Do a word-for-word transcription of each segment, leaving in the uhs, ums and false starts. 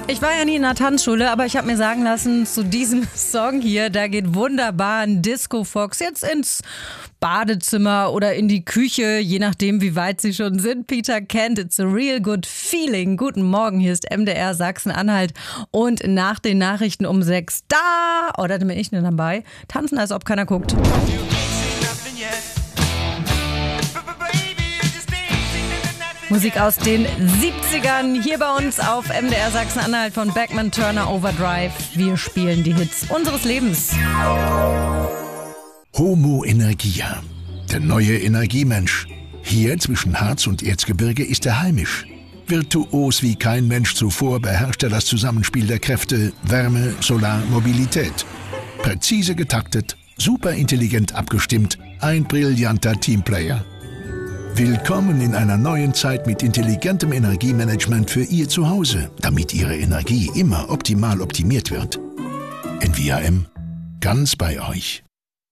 Ich war ja nie in einer Tanzschule, aber ich habe mir sagen lassen, zu diesem Song hier, da geht wunderbar ein Disco-Fox jetzt ins Badezimmer oder in die Küche, je nachdem, wie weit sie schon sind. Peter Kent, it's a real good feeling. Guten Morgen, hier ist M D R Sachsen-Anhalt und nach den Nachrichten um sechs, da, oder da bin ich denn dabei, tanzen, als ob keiner guckt. Musik aus den siebzigern hier bei uns auf M D R Sachsen-Anhalt von Beckman Turner Overdrive. Wir spielen die Hits unseres Lebens. Homo Energia, der neue Energiemensch. Hier zwischen Harz und Erzgebirge ist er heimisch. Virtuos wie kein Mensch zuvor beherrscht er das Zusammenspiel der Kräfte Wärme, Solar, Mobilität. Präzise getaktet, superintelligent abgestimmt, ein brillanter Teamplayer. Willkommen in einer neuen Zeit mit intelligentem Energiemanagement für Ihr Zuhause, damit Ihre Energie immer optimal optimiert wird. N V A M, ganz bei euch.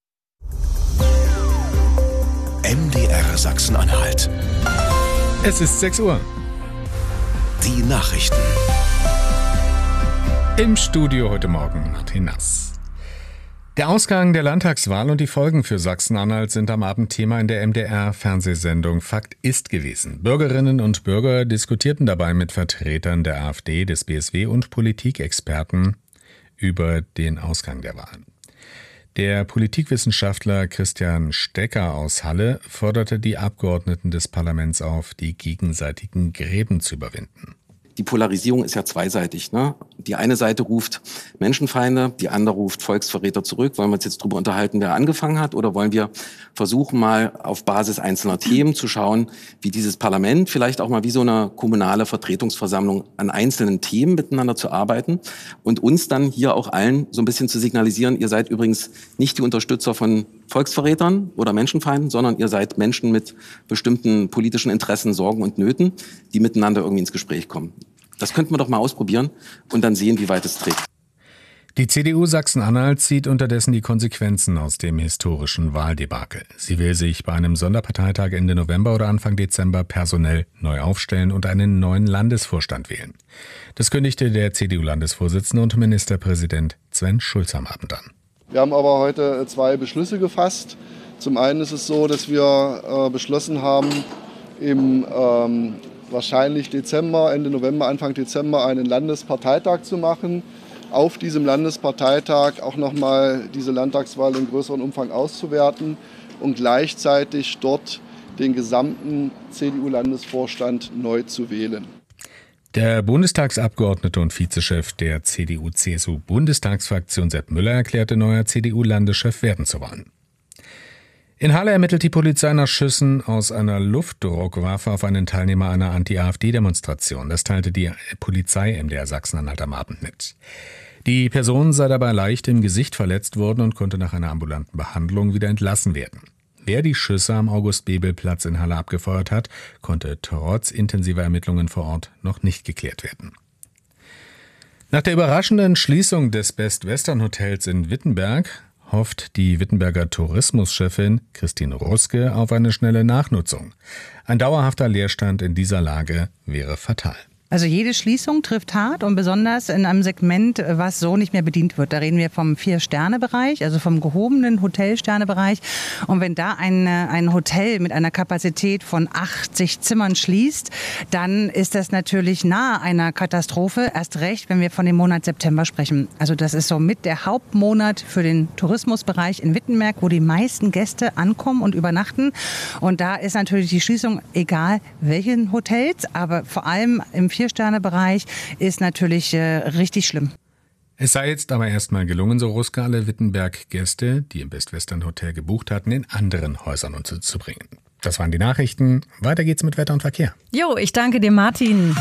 M D R Sachsen-Anhalt. Es ist sechs Uhr. Die Nachrichten. Im Studio heute Morgen Martin Nass. Der Ausgang der Landtagswahl und die Folgen für Sachsen-Anhalt sind am Abend Thema in der M D R-Fernsehsendung Fakt ist gewesen. Bürgerinnen und Bürger diskutierten dabei mit Vertretern der AfD, des B S W und Politikexperten über den Ausgang der Wahlen. Der Politikwissenschaftler Christian Stecker aus Halle forderte die Abgeordneten des Parlaments auf, die gegenseitigen Gräben zu überwinden. Die Polarisierung ist ja zweiseitig, ne? Die eine Seite ruft Menschenfeinde, die andere ruft Volksverräter zurück. Wollen wir uns jetzt darüber unterhalten, wer angefangen hat? Oder wollen wir versuchen, mal auf Basis einzelner Themen zu schauen, wie dieses Parlament, vielleicht auch mal wie so eine kommunale Vertretungsversammlung an einzelnen Themen miteinander zu arbeiten und uns dann hier auch allen so ein bisschen zu signalisieren, ihr seid übrigens nicht die Unterstützer von Volksverrätern oder Menschenfeinden, sondern ihr seid Menschen mit bestimmten politischen Interessen, Sorgen und Nöten, die miteinander irgendwie ins Gespräch kommen. Das könnten wir doch mal ausprobieren und dann sehen, wie weit es trägt. Die C D U Sachsen-Anhalt zieht unterdessen die Konsequenzen aus dem historischen Wahldebakel. Sie will sich bei einem Sonderparteitag Ende November oder Anfang Dezember personell neu aufstellen und einen neuen Landesvorstand wählen. Das kündigte der C D U-Landesvorsitzende und Ministerpräsident Sven Schulz am Abend an. Wir haben aber heute zwei Beschlüsse gefasst. Zum einen ist es so, dass wir äh, beschlossen haben, im ähm, wahrscheinlich Dezember, Ende November, Anfang Dezember einen Landesparteitag zu machen. Auf diesem Landesparteitag auch nochmal diese Landtagswahl in größerem Umfang auszuwerten und gleichzeitig dort den gesamten C D U-Landesvorstand neu zu wählen. Der Bundestagsabgeordnete und Vizechef der C D U-C S U-Bundestagsfraktion Sepp Müller erklärte, neuer C D U-Landeschef werden zu wollen. In Halle ermittelt die Polizei nach Schüssen aus einer Luftdruckwaffe auf einen Teilnehmer einer Anti-AfD-Demonstration. Das teilte die Polizei M D R Sachsen-Anhalt am Abend mit. Die Person sei dabei leicht im Gesicht verletzt worden und konnte nach einer ambulanten Behandlung wieder entlassen werden. Wer die Schüsse am August-Bebel-Platz in Halle abgefeuert hat, konnte trotz intensiver Ermittlungen vor Ort noch nicht geklärt werden. Nach der überraschenden Schließung des Best Western Hotels in Wittenberg hofft die Wittenberger Tourismuschefin Christine Ruske auf eine schnelle Nachnutzung. Ein dauerhafter Leerstand in dieser Lage wäre fatal. Also jede Schließung trifft hart und besonders in einem Segment, was so nicht mehr bedient wird. Da reden wir vom Vier-Sterne-Bereich, also vom gehobenen Hotel-Sterne-Bereich. Und wenn da ein, ein Hotel mit einer Kapazität von achtzig Zimmern schließt, dann ist das natürlich nahe einer Katastrophe. Erst recht, wenn wir von dem Monat September sprechen. Also das ist somit der Hauptmonat für den Tourismusbereich in Wittenberg, wo die meisten Gäste ankommen und übernachten. Und da ist natürlich die Schließung, egal welchen Hotels, aber vor allem im Vier-Sterne-Bereich ist natürlich äh, richtig schlimm. Es sei jetzt aber erstmal gelungen, so Ruske, alle Wittenberg-Gäste, die im Best Western Hotel gebucht hatten, in anderen Häusern unterzubringen. Das waren die Nachrichten. Weiter geht's mit Wetter und Verkehr. Jo, ich danke dir, Martin.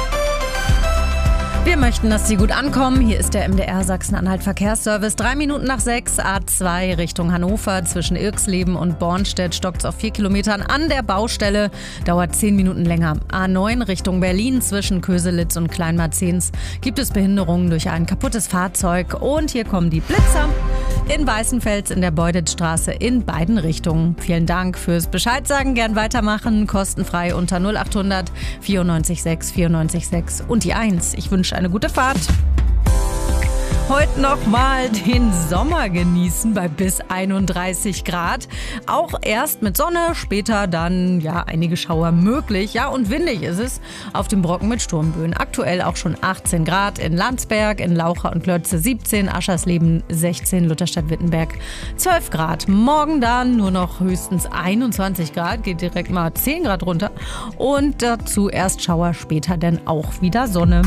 Wir möchten, dass Sie gut ankommen. Hier ist der M D R Sachsen-Anhalt Verkehrsservice. Drei Minuten nach sechs, A zwei Richtung Hannover. Zwischen Irxleben und Bornstedt stockt es auf vier Kilometern an der Baustelle. Dauert zehn Minuten länger. A neun Richtung Berlin. Zwischen Köselitz und Kleinmarzens gibt es Behinderungen durch ein kaputtes Fahrzeug. Und hier kommen die Blitzer. in Weißenfels in der Beuditstraße in beiden Richtungen. Vielen Dank fürs Bescheid sagen, gern weitermachen, kostenfrei unter null acht hundert vierundneunzig sechs vierundneunzig sechs und die eins. Ich wünsche eine gute Fahrt. Heute noch mal den Sommer genießen bei bis einunddreißig Grad. Auch erst mit Sonne, später dann ja einige Schauer möglich. Ja, und windig ist es auf dem Brocken mit Sturmböen. Aktuell auch schon achtzehn Grad in Landsberg, in Laucha und Klötze siebzehn, Aschersleben sechzehn, Lutherstadt-Wittenberg zwölf Grad. Morgen dann nur noch höchstens einundzwanzig Grad, geht direkt mal zehn Grad runter. Und dazu erst Schauer, später dann auch wieder Sonne.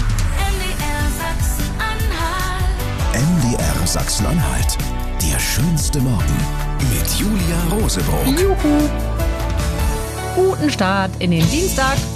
M D R Sachsen-Anhalt. Der schönste Morgen mit Julia Rosebrock. Juhu! Guten Start in den Dienstag.